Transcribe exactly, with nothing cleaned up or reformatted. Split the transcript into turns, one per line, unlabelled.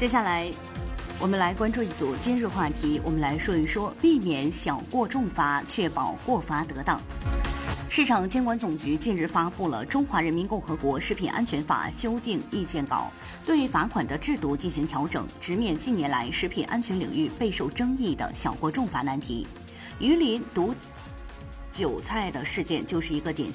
接下来我们来关注一组今日话题，我们来说一说避免小过重罚，确保过罚得当。市场监管总局近日发布了《中华人民共和国食品安全法》修订意见稿，对罚款的制度进行调整，直面近年来食品安全领域备受争议的小过重罚难题。榆林毒韭菜的事件就是一个典型